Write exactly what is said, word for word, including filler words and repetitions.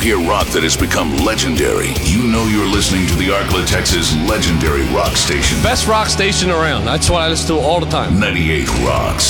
hear rock that has become legendary, you know you're listening to the Arcla, Texas legendary rock station. Best rock station around. That's what I listen to all the time. ninety-eight Rocks.